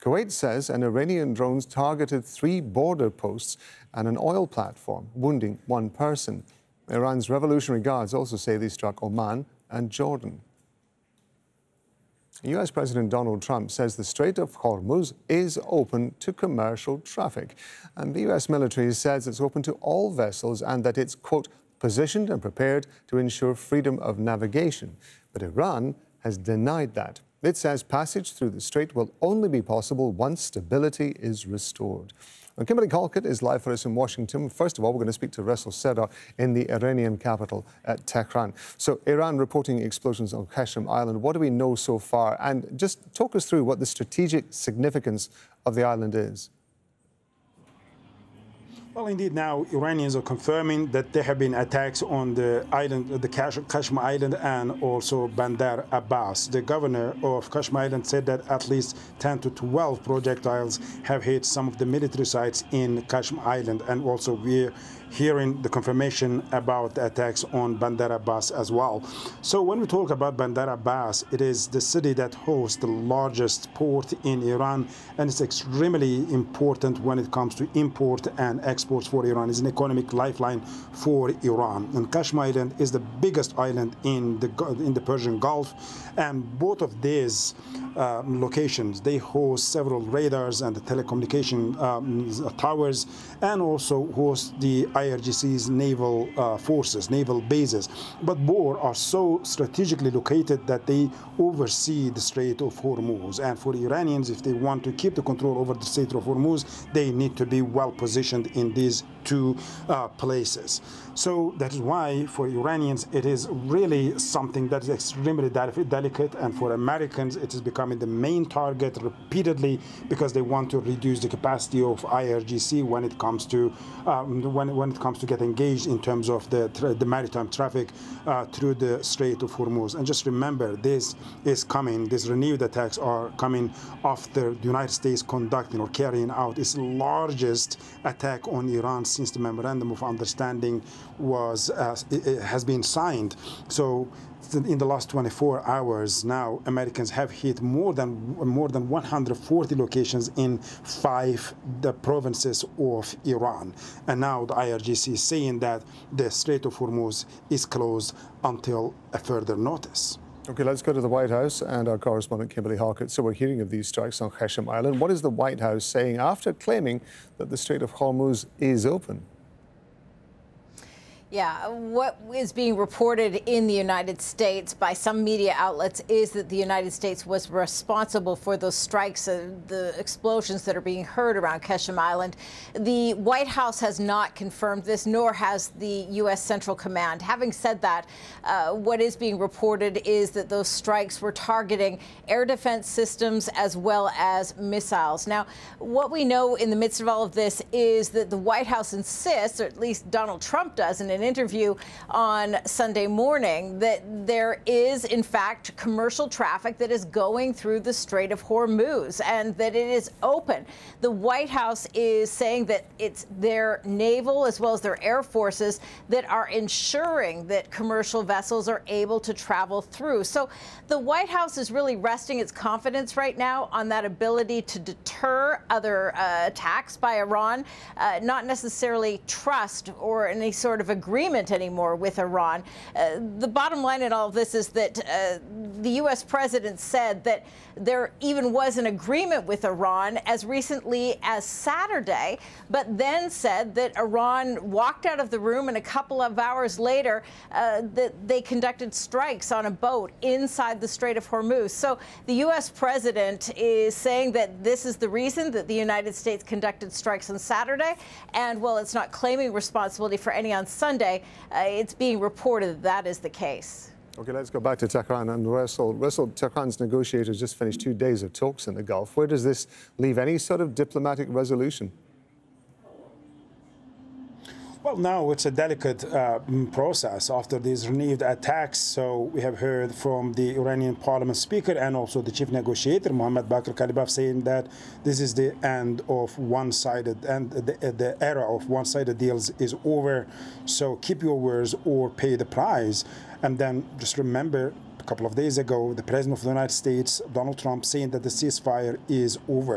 Kuwait says an Iranian drone targeted 3 border posts and an oil platform, wounding 1 person. Iran's Revolutionary Guards also say they struck Oman and Jordan. U.S. President Donald Trump says the Strait of Hormuz is open to commercial traffic. And the U.S. military says it's open to all vessels and that it's, quote, positioned and prepared to ensure freedom of navigation. But Iran has denied that. It says passage through the strait will only be possible once stability is restored. Well, Kimberly Colquitt is live for us in Washington. First of all, we're going to speak to Ressel Seddar in the Iranian capital at Tehran. So Iran reporting explosions on Qashm Island. What do we know so far? And just talk us through what the strategic significance of the island is. Well, indeed, now Iranians are confirming that there have been attacks on the island, the Qashm Island, and also Bandar Abbas. The governor of Qashm Island said that at least 10 to 12 projectiles have hit some of the military sites in Qashm Island, and also we're hearing the confirmation about the attacks on Bandar Abbas as well. So when we talk about Bandar Abbas, it is the city that hosts the largest port in Iran, and it's extremely important when it comes to import and exports for Iran. It's an economic lifeline for Iran. And Qashm Island is the biggest island in the Persian Gulf, and both of these locations, they host several radars and the telecommunication towers, and also host the IRGC's naval forces, naval bases. But both are so strategically located that they oversee the Strait of Hormuz. And for Iranians, if they want to keep the control over the Strait of Hormuz, they need to be well positioned in these 2 places. So that is why for Iranians it is really something that is extremely delicate, and for Americans it is becoming the main target repeatedly because they want to reduce the capacity of IRGC when it comes to get engaged in terms of the maritime traffic through the Strait of Hormuz. And just remember, this is coming. These renewed attacks are coming after the United States conducting or carrying out its largest attack on Iran since the Memorandum of Understanding has been signed. So in the last 24 hours now, Americans have hit more than 140 locations in 5 provinces of Iran. And now the IRGC is saying that the Strait of Hormuz is closed until a further notice. OK, let's go to the White House and our correspondent Kimberly Colquitt. So we're hearing of these strikes on Qashm Island. What is the White House saying after claiming that the Strait of Hormuz is open? Yeah, what is being reported in the United States by some media outlets is that the United States was responsible for those strikes, the explosions that are being heard around Qashm Island. The White House has not confirmed this, nor has the U.S. Central Command. Having said that, what is being reported is that those strikes were targeting air defense systems as well as missiles. Now, what we know in the midst of all of this is that the White House insists, or at least Donald Trump does in an interview on Sunday morning, that there is, in fact, commercial traffic that is going through the Strait of Hormuz and that it is open. The White House is saying that it's their naval as well as their air forces that are ensuring that commercial vessels are able to travel through. So the White House is really resting its confidence right now on that ability to deter other attacks by Iran, not necessarily trust or any sort of agreement anymore with Iran. The bottom line in all of this is that the U.S. president said that there even was an agreement with Iran as recently as Saturday, but then said that Iran walked out of the room, and a couple of hours later that they conducted strikes on a boat inside the Strait of Hormuz. So the U.S. president is saying that this is the reason that the United States conducted strikes on Saturday, and while it's not claiming responsibility for any on Sunday, it's being reported that is the case. OK, let's go back to Tehran and Ressel, Tehran's negotiators just finished 2 days of talks in the Gulf. Where does this leave any sort of diplomatic resolution? Well, now it's a delicate process after these renewed attacks. So we have heard from the Iranian parliament speaker and also the chief negotiator, Mohammad Bakr Kalibaf, saying that this is the end of one-sided, and the era of one-sided deals is over. So keep your words or pay the price. And then just remember, a couple of days ago, the president of the United States, Donald Trump, saying that the ceasefire is over.